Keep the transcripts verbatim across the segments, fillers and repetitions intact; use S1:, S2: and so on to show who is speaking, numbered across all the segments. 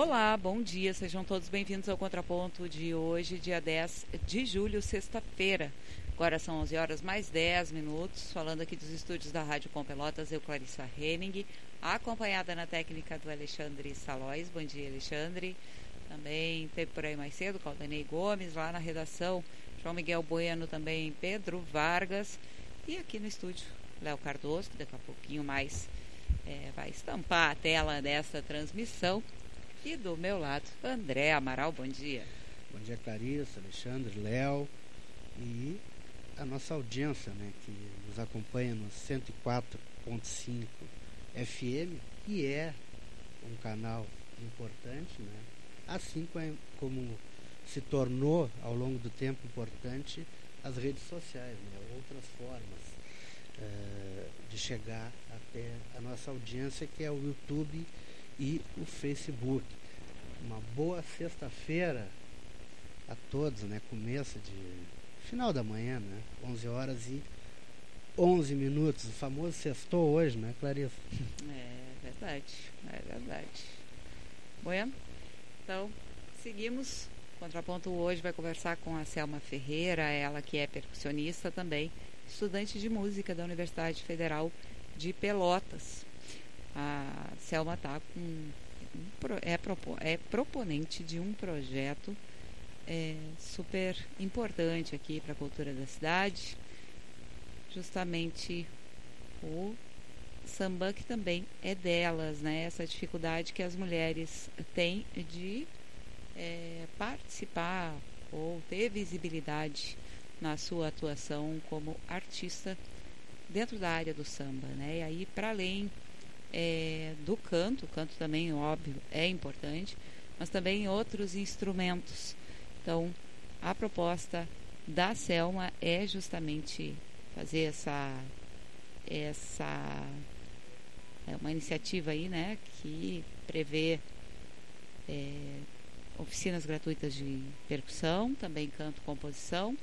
S1: Olá, bom dia, sejam todos bem-vindos ao Contraponto de hoje, dia dez de julho, sexta-feira. Agora são onze horas mais dez minutos, falando aqui dos estúdios da Rádio Com Pelotas, eu, Clarissa Henning, acompanhada na técnica do Alexandre Salóis. Bom dia, Alexandre. Também teve por aí mais cedo Caldanei Gomes, lá na redação, João Miguel Bueno também, Pedro Vargas, e aqui no estúdio, Léo Cardoso, que daqui a pouquinho mais é, vai estampar a tela dessa transmissão. E do meu lado, André Amaral, bom dia.
S2: Bom dia, Clarissa, Alexandre, Léo e a nossa audiência, né, que nos acompanha no cento e quatro ponto cinco F M, que é um canal importante, né, assim como se tornou ao longo do tempo importante as redes sociais, né, outras formas uh, de chegar até a nossa audiência, que é o YouTube e o Facebook. Uma boa sexta-feira a todos, né? Começo de final da manhã, né? onze horas e onze minutos. O famoso sextou hoje, né, Clarissa?
S1: É verdade, é verdade. Bueno, então seguimos. O Contraponto hoje vai conversar com a Selma Ferreira, ela que é percussionista também, estudante de música da Universidade Federal de Pelotas. A Selma está com um, é, propo, é proponente de um projeto é, super importante aqui para a cultura da cidade, justamente o samba, que também é delas, né? Essa dificuldade que as mulheres têm de é, participar ou ter visibilidade na sua atuação como artista dentro da área do samba, né? E aí, para além É, do canto, o canto também, óbvio, é importante, mas também outros instrumentos. Então, a proposta da Selma é justamente fazer essa, essa é uma iniciativa aí, né, que prevê é, oficinas gratuitas de percussão, também canto, composição,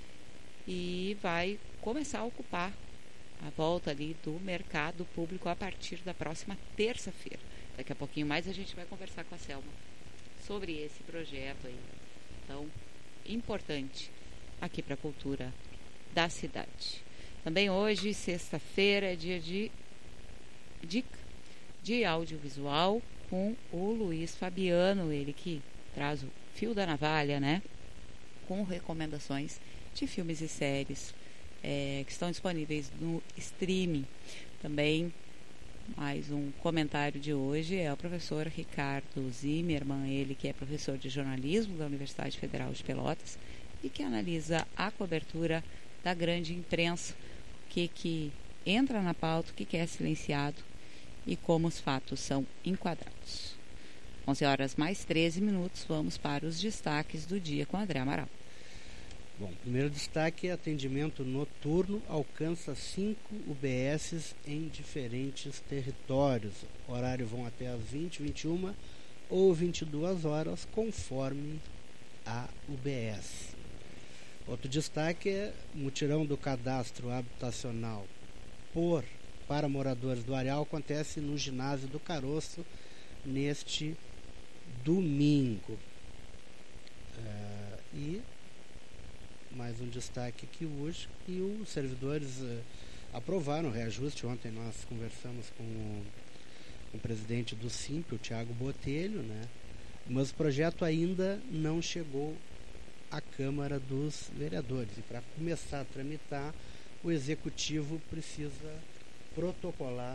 S1: e vai começar a ocupar a volta ali do mercado público a partir da próxima terça-feira. Daqui a pouquinho mais a gente vai conversar com a Selma sobre esse projeto aí tão importante aqui para a cultura da cidade. Também hoje, sexta-feira, é dia de dica de audiovisual com o Luiz Fabiano, ele que traz o fio da navalha, né? Com recomendações de filmes e séries É, que estão disponíveis no streaming. Também mais um comentário de hoje é o professor Ricardo Zimmermann, ele que é professor de jornalismo da Universidade Federal de Pelotas e que analisa a cobertura da grande imprensa, o que, que entra na pauta, o que, que é silenciado e como os fatos são enquadrados. onze horas mais treze minutos, vamos para os destaques do dia com André Amaral.
S2: Bom, primeiro destaque é atendimento noturno alcança cinco U B Ss em diferentes territórios. O horário vão até às vinte, vinte e uma ou vinte e duas horas, conforme a U B S. Outro destaque é mutirão do cadastro habitacional por para moradores do Areal acontece no ginásio do Caroço neste domingo. Uh, e mais um destaque aqui hoje, que os servidores uh, aprovaram o reajuste. Ontem nós conversamos com o, com o presidente do Simp, o Tiago Botelho, né? Mas o projeto ainda não chegou à Câmara dos Vereadores. E para começar a tramitar, o Executivo precisa protocolar